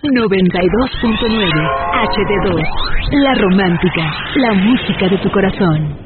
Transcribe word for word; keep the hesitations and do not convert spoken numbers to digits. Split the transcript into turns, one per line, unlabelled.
noventa y dos punto nueve H D dos. La romántica, la música de tu corazón.